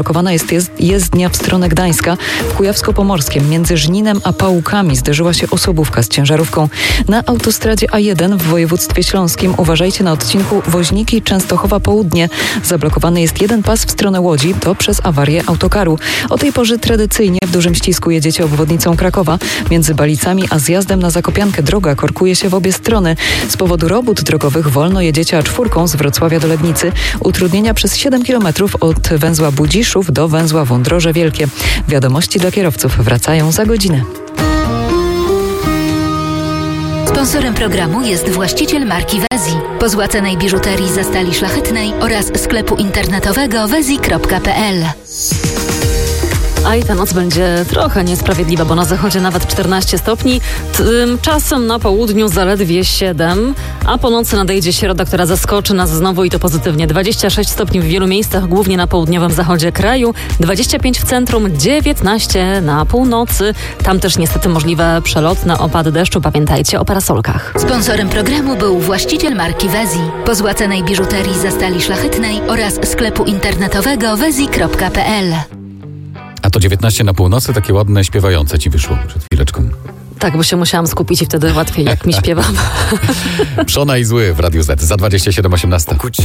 Zablokowana jest jezdnia w stronę Gdańska. W Kujawsko-Pomorskiem między Żninem a Pałukami zderzyła się osobówka z ciężarówką. Na autostradzie A1 w województwie śląskim uważajcie na odcinku Woźniki Częstochowa Południe. Zablokowany jest jeden pas w stronę Łodzi, to przez awarię autokaru. O tej porze tradycyjnie w dużym ścisku jedziecie obwodnicą Krakowa. Między Balicami a zjazdem na Zakopiankę droga korkuje się w obie strony. Z powodu robót drogowych wolno jedziecie A4 z Wrocławia do Legnicy. Utrudnienia przez 7 km od węzła Budziszów do węzła Wądroże Wielkie. Wiadomości dla kierowców wracają za godzinę. Sponsorem programu jest właściciel marki Wezi. Pozłacanej biżuterii ze stali szlachetnej oraz sklepu internetowego wezi.pl. A i ta noc będzie trochę niesprawiedliwa, bo na zachodzie nawet 14 stopni, tymczasem na południu zaledwie 7, a po nocy nadejdzie środa, która zaskoczy nas znowu i to pozytywnie. 26 stopni w wielu miejscach, głównie na południowym zachodzie kraju, 25 w centrum, 19 na północy. Tam też niestety możliwe przelotne opady deszczu. Pamiętajcie o parasolkach. Sponsorem programu był właściciel marki Wezi. Pozłacanej biżuterii ze stali szlachetnej oraz sklepu internetowego wezi.pl. A to 19 na północy, takie ładne, śpiewające ci wyszło przed chwileczką. Tak, bo się musiałam skupić i wtedy łatwiej jak mi śpiewam. Przona i zły w Radiu Z za 27:18.